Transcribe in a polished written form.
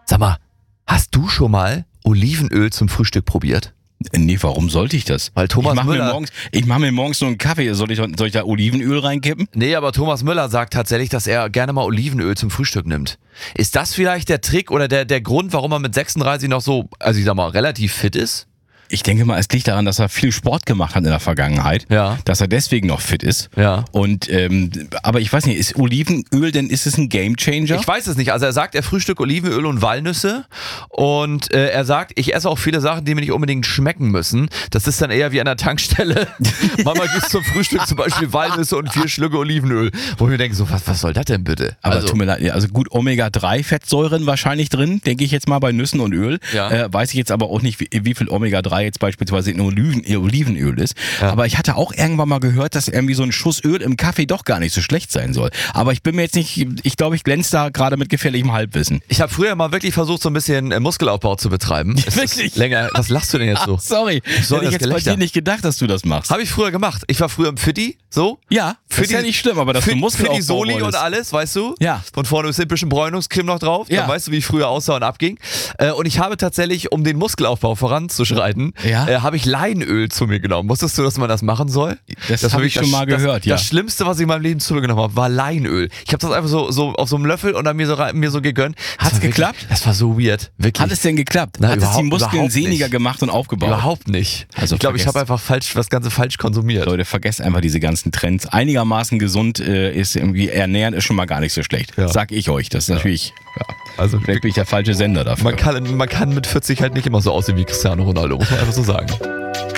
Sag mal, hast du schon mal Olivenöl zum Frühstück probiert? Nee, warum sollte ich das? Weil Thomas Müller... Ich mache mir morgens nur einen Kaffee. Soll ich da Olivenöl reinkippen? Nee, aber Thomas Müller sagt tatsächlich, dass er gerne mal Olivenöl zum Frühstück nimmt. Ist das vielleicht der Trick oder der Grund, warum er mit 36 noch so, also ich sag mal, relativ fit ist? Ich denke mal, es liegt daran, dass er viel Sport gemacht hat in der Vergangenheit. Ja. Dass er deswegen noch fit ist. Ja. Und, aber ich weiß nicht, ist Olivenöl denn, ist es ein Gamechanger? Ich weiß es nicht. Also er sagt, er frühstückt Olivenöl und Walnüsse und er sagt, ich esse auch viele Sachen, die mir nicht unbedingt schmecken müssen. Das ist dann eher wie an der Tankstelle. Mama gibt zum Frühstück zum Beispiel Walnüsse und 4 Schlücke Olivenöl. Wo ich mir denke, so, was soll das denn bitte? Aber tut mir leid, also gut Omega-3-Fettsäuren wahrscheinlich drin, denke ich jetzt mal bei Nüssen und Öl. Ja. Weiß ich jetzt aber auch nicht, wie viel Omega-3 jetzt beispielsweise in Olivenöl ist. Ja. Aber ich hatte auch irgendwann mal gehört, dass irgendwie so ein Schuss Öl im Kaffee doch gar nicht so schlecht sein soll. Aber ich bin mir jetzt nicht, ich glaube, ich glänze da gerade mit gefährlichem Halbwissen. Ich habe früher mal wirklich versucht, so ein bisschen Muskelaufbau zu betreiben. Wirklich? Länger. Was lachst du denn jetzt so? Ach, sorry. Hätte ich jetzt bei dir nicht gedacht, dass du das machst. Habe ich früher gemacht. Ich war früher im Fitti, so. Ja, das ist ja nicht schlimm, aber dass du Muskelaufbau Fitti Soli und alles, weißt du? Ja. Von vorne ist ein bisschen Bräunungscreme noch drauf. Ja. Dann weißt du, wie ich früher aussah und abging. Und ich habe tatsächlich, um den Muskelaufbau voranzuschreiten, habe ich Leinöl zu mir genommen. Wusstest du, dass man das machen soll? Das habe ich schon mal gehört, ja. Das Schlimmste, was ich in meinem Leben zu mir genommen habe, war Leinöl. Ich habe das einfach so auf so einem Löffel und dann mir so gegönnt. Hat's geklappt? Das war so weird. Wirklich. Hat es denn geklappt? Na, hat es die Muskeln sehniger gemacht und aufgebaut? Überhaupt nicht. Also ich glaube, ich habe einfach das Ganze falsch konsumiert. Leute, vergesst einfach diese ganzen Trends. Einigermaßen gesund ist irgendwie, ernähren ist schon mal gar nicht so schlecht. Ja. Sag ich euch. Das ist natürlich, also vielleicht bin ich der falsche Sender dafür. Man kann mit 40 halt nicht immer so aussehen wie Cristiano Ronaldo, muss man einfach so sagen.